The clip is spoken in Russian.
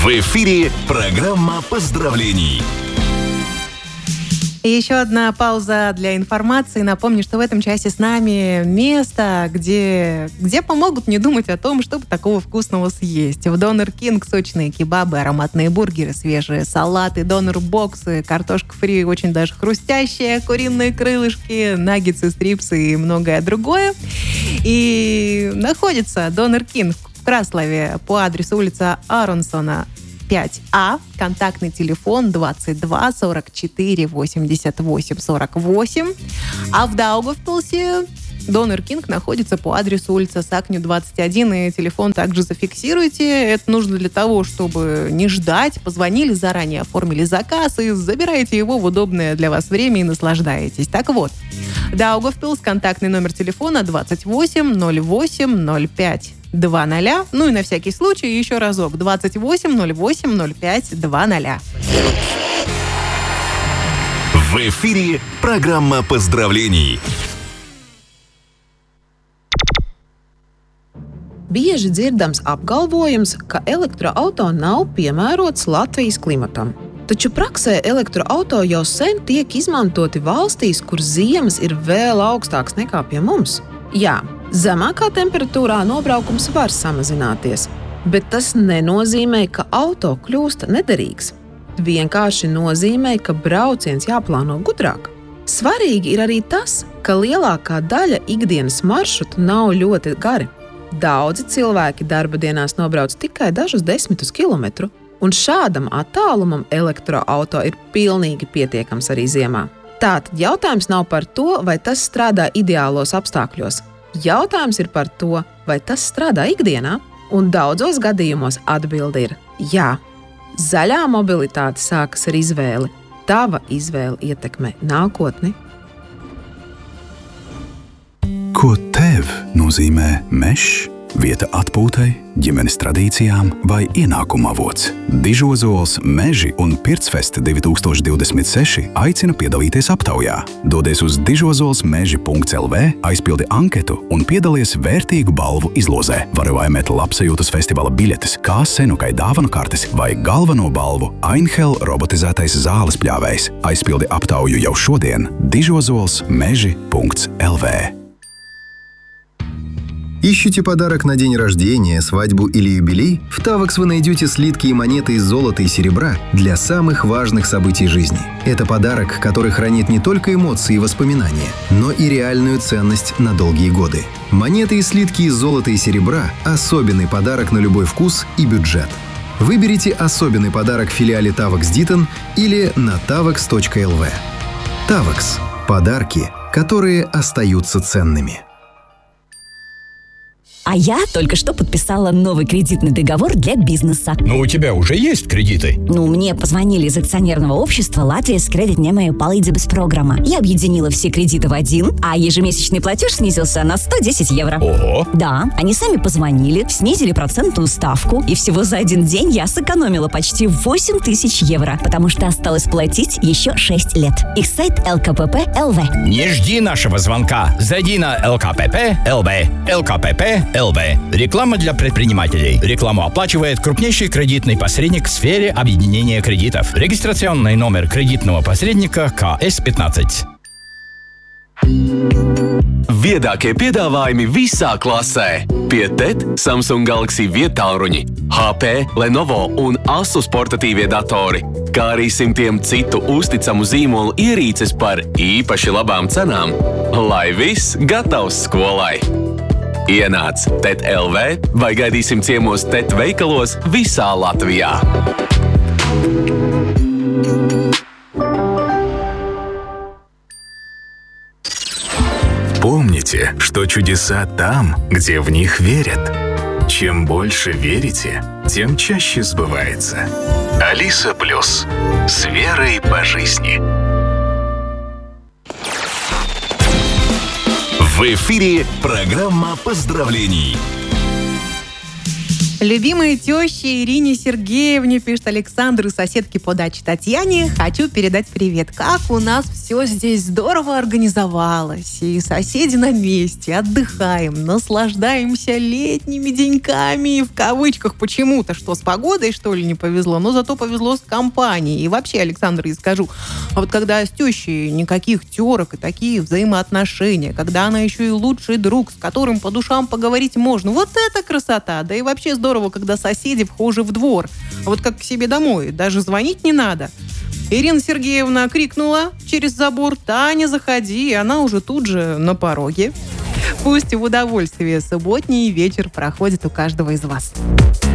В эфире программа поздравлений. И еще одна пауза для информации. Напомню, что в этом часе с нами место, где помогут не думать о том, чтобы такого вкусного съесть. В Донер Кинг сочные кебабы, ароматные бургеры, свежие салаты, донер-боксы, картошка фри очень даже хрустящая, куриные крылышки, наггетсы, стрипсы и многое другое. И находится Донер Кинг в Краслове по адресу улица Аронсона, 5А, контактный телефон 22 44 88 48. А в Даугавпилсе Донер Кинг находится по адресу улица Сакню, 21, и телефон также зафиксируйте. Это нужно для того, чтобы не ждать. Позвонили заранее, оформили заказ и забираете его в удобное для вас время и наслаждаетесь. Так вот, Даугавпилс, контактный номер телефона 28 08 05 20. Ну и на всякий случай еще разок 28 08 05 20. В эфире программа поздравлений. Bieži dzirdams apgalvojums, ka elektroauto nav piemērots Latvijas klimatam. Taču praksē elektroauto jau sen tiek izmantoti valstīs, kur ziemas ir vēl augstāks nekā pie mums. Jā, zemākā temperatūrā nobraukums var samazināties, bet tas nenozīmē, ka auto kļūst nederīgs. Vienkārši nozīmē, ka brauciens jāplāno gudrāk. Svarīgi ir arī tas, ka lielākā daļa ikdienas maršrutu nav ļoti gari. Daudzi cilvēki darba dienās nobrauc tikai dažus desmitus kilometru, un šādam attālumam elektroauto ir pilnīgi pietiekams arī ziemā. Tātad jautājums nav par to, vai tas strādā ideālos apstākļos. Jautājums ir par to, vai tas strādā ikdienā, un daudzos gadījumos atbilde ir jā. Zaļā mobilitāte sākas ar izvēli. Tava izvēle ietekmē nākotni. Ko tev nozīmē mežs? Vieta atpūtai, ģimenes tradīcijām vai ienākuma avots? Dižozols Meži un Pircfest 2026 aicina piedalīties aptaujā. Dodies uz dižozolsmeži.lv, aizpildi anketu un piedalies vērtīgu balvu izlozē. Vari laimēt labsajūtas festivāla biļetes, kā senukai dāvanu kartes vai galveno balvu Einhell robotizētais zāles pļāvējs. Aizpildi aptauju jau šodien dižozolsmeži.lv. Ищете подарок на день рождения, свадьбу или юбилей? В Тавекс вы найдете слитки и монеты из золота и серебра для самых важных событий жизни. Это подарок, который хранит не только эмоции и воспоминания, но и реальную ценность на долгие годы. Монеты и слитки из золота и серебра – особенный подарок на любой вкус и бюджет. Выберите особенный подарок в филиале Тавекс Дитон или на tavex.lv. Тавекс – подарки, которые остаются ценными. А я только что подписала новый кредитный договор для бизнеса. Но у тебя уже есть кредиты? Мне позвонили из акционерного общества Латвijas kreditņēmēju palīdzības программа. Я объединила все кредиты в один, а ежемесячный платеж снизился на 110 евро. Ого! Да, они сами позвонили, снизили процентную ставку, и всего за один день я сэкономила почти 8000 евро, потому что осталось платить еще 6 лет. Их сайт LKPP.lv. Не жди нашего звонка. Зайди на LKPP.lv. LKPP.lv. Реклама для предпринимателей. Рекламу оплачивает крупнейший кредитный посредник в сфере объединения кредитов. Регистрационный номер кредитного посредника КС-15. Viedākie piedāvājumi visā klasē. Pie TET, Samsung Galaxy viedtālruņi, HP, Lenovo un Asus portatīvie datori, kā arī simtiem citu uzticamu zīmolu ierīces par īpaši labām cenām. Lai viss gatavs skolai! Ienāc TET LV vai gaidīsim ciemos TET veikalos visā Latvijā. Помните, что чудеса там, где в них верят. Чем больше верите, тем чаще сбывается. Алиса Плюс. С верой по жизни. В эфире программа поздравлений. Любимой теще Ирине Сергеевне, пишет Александр, и соседке по даче Татьяне, хочу передать привет. Как у нас все здесь здорово организовалось. И соседи на месте, отдыхаем, наслаждаемся летними деньками. В кавычках почему-то, что с погодой, что ли, не повезло, но зато повезло с компанией. И вообще, Александр, я скажу, а вот когда с тещей никаких терок и такие взаимоотношения, когда она еще и лучший друг, с которым по душам поговорить можно, вот это красота. Да и вообще здорово, когда соседи вхожи в двор. Вот как к себе домой, даже звонить не надо. Ирина Сергеевна крикнула через забор: «Таня, заходи!» И она уже тут же на пороге. Пусть в удовольствие субботний вечер проходит у каждого из вас.